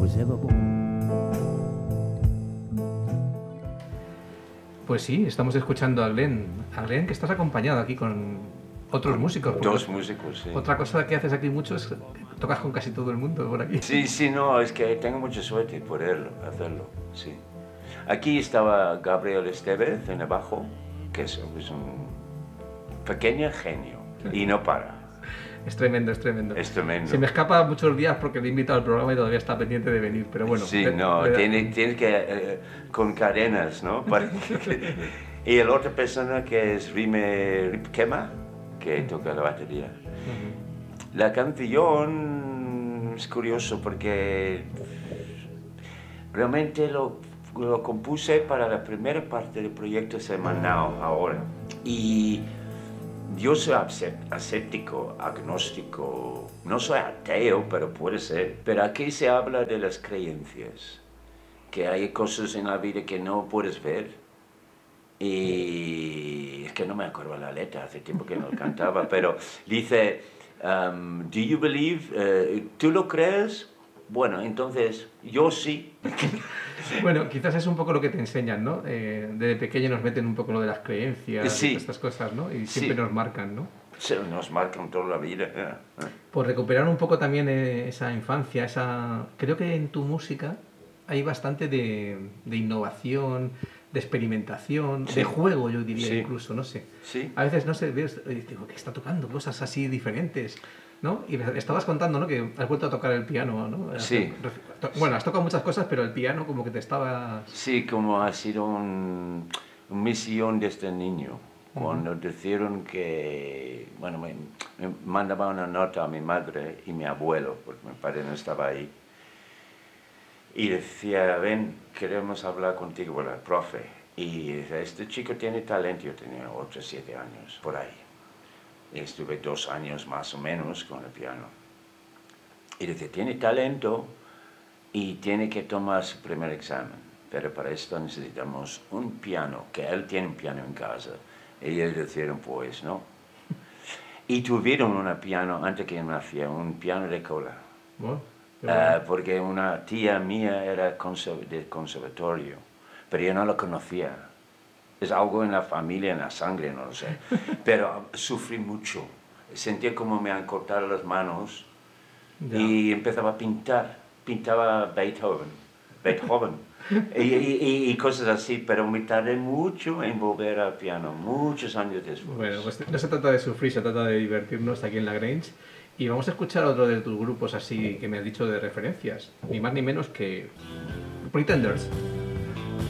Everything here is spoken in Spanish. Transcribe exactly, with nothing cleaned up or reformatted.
was ever born. Pues sí, estamos escuchando a Glenn. A Glenn, que estás acompañado aquí con otros músicos. Dos músicos, sí. Otra cosa que haces aquí mucho es que tocas con casi todo el mundo por aquí. Sí, sí, no, es que tengo mucha suerte poder hacerlo, sí. Aquí estaba Gabriel Estevez en el bajo, que es, es un pequeño genio y no para. Es tremendo, es tremendo. Es tremendo. Se me escapa muchos días porque le he invitado al programa y todavía está pendiente de venir, pero bueno. Sí, le, no, le tiene, tiene que, eh, con cadenas, ¿no? Para que, y la otra persona que es Rime Ripkema, que toca la batería. Uh-huh. La canción es curioso porque realmente lo, lo compuse para la primera parte del proyecto semanal ahora. Y yo soy aséptico, agnóstico, no soy ateo, pero puede ser. Pero aquí se habla de las creencias, que hay cosas en la vida que no puedes ver. Y es que no me acuerdo la letra, hace tiempo que no cantaba, pero dice, um, do you believe, uh, ¿tú lo crees? Bueno, entonces, yo sí. Bueno, quizás es un poco lo que te enseñan, ¿no? Eh, desde pequeño nos meten un poco lo de las creencias, sí. estas cosas, ¿no? Y siempre sí. nos marcan, ¿no? Sí, nos marcan toda la vida. Por recuperar un poco también eh, esa infancia, esa... Creo que en tu música hay bastante de, de innovación, de experimentación, sí. de juego, yo diría sí. incluso, no sé. Sí. A veces, no sé, ves, digo, que está tocando cosas así diferentes, ¿no? Y me estabas contando, ¿no? Que has vuelto a tocar el piano, ¿no? Sí. Bueno, has tocado muchas cosas, pero el piano como que te estaba... Sí, como ha sido un, una misión desde niño. Cuando uh-huh. dijeron que, bueno, me, me mandaba una nota a mi madre y mi abuelo, porque mi padre no estaba ahí. Y decía, ven, queremos hablar contigo, bueno, el profe. Y dice, este chico tiene talento. Yo tenía ocho o siete años, por ahí. Y estuve dos años más o menos con el piano. Y dice, tiene talento y tiene que tomar su primer examen. Pero para esto necesitamos un piano, que él tiene un piano en casa. Y ellos dijeron, pues, no. Y tuvieron un piano, antes que naciera, un piano de cola. Bueno. Uh, porque una tía mía era conserv- de conservatorio, pero yo no lo conocía. Es algo en la familia, en la sangre, no lo sé. Pero sufrí mucho. Sentía como me han cortado las manos yeah. y empezaba a pintar. Pintaba Beethoven, Beethoven y, y, y cosas así, pero me tardé mucho en volver al piano, muchos años después. Bueno, pues no se trata de sufrir, se trata de divertirnos aquí en La Grange. Y vamos a escuchar otro de tus grupos así que me has dicho de referencias, ni más ni menos que Pretenders.